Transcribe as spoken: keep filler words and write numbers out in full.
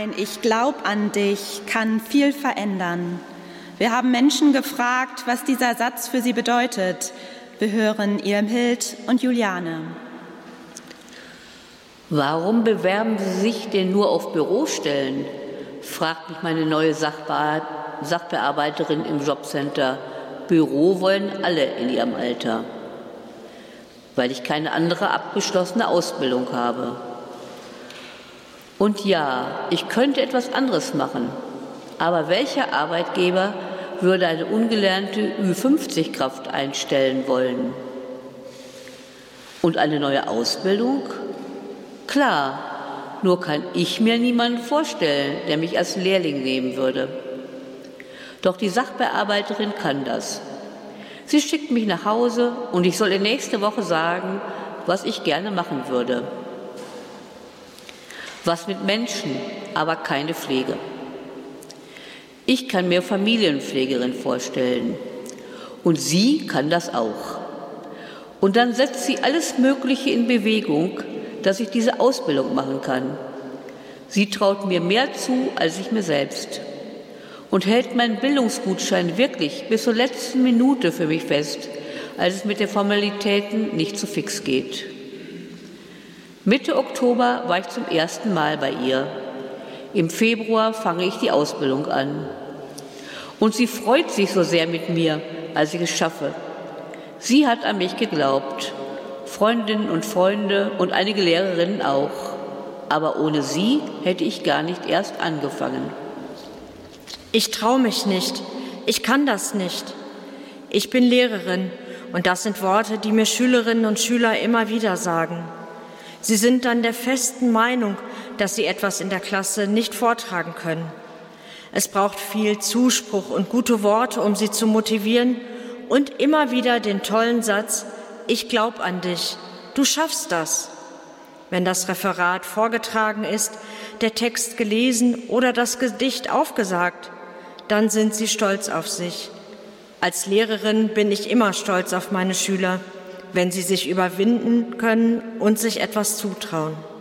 Ein Ich glaub an dich kann viel verändern. Wir haben Menschen gefragt, was dieser Satz für sie bedeutet. Wir hören Irmhild und Juliane. Warum bewerben Sie sich denn nur auf Bürostellen? Fragt mich meine neue Sachbe- Sachbearbeiterin im Jobcenter. Büro wollen alle in ihrem Alter. Weil ich keine andere abgeschlossene Ausbildung habe. Und ja, ich könnte etwas anderes machen. Aber welcher Arbeitgeber würde eine ungelernte Ü fünfzig Kraft einstellen wollen? Und eine neue Ausbildung? Klar, nur kann ich mir niemanden vorstellen, der mich als Lehrling nehmen würde. Doch die Sachbearbeiterin kann das. Sie schickt mich nach Hause und ich soll ihr nächste Woche sagen, was ich gerne machen würde. Was mit Menschen, aber keine Pflege. Ich kann mir Familienpflegerin vorstellen. Und sie kann das auch. Und dann setzt sie alles Mögliche in Bewegung, dass ich diese Ausbildung machen kann. Sie traut mir mehr zu, als ich mir selbst. Und hält meinen Bildungsgutschein wirklich bis zur letzten Minute für mich fest, als es mit den Formalitäten nicht so fix geht. Mitte Oktober war ich zum ersten Mal bei ihr. Im Februar fange ich die Ausbildung an. Und sie freut sich so sehr mit mir, als ich es schaffe. Sie hat an mich geglaubt. Freundinnen und Freunde und einige Lehrerinnen auch. Aber ohne sie hätte ich gar nicht erst angefangen. Ich traue mich nicht. Ich kann das nicht. Ich bin Lehrerin und das sind Worte, die mir Schülerinnen und Schüler immer wieder sagen. Sie sind dann der festen Meinung, dass sie etwas in der Klasse nicht vortragen können. Es braucht viel Zuspruch und gute Worte, um sie zu motivieren und immer wieder den tollen Satz: Ich glaub an dich, du schaffst das. Wenn das Referat vorgetragen ist, der Text gelesen oder das Gedicht aufgesagt, dann sind sie stolz auf sich. Als Lehrerin bin ich immer stolz auf meine Schüler, wenn sie sich überwinden können und sich etwas zutrauen.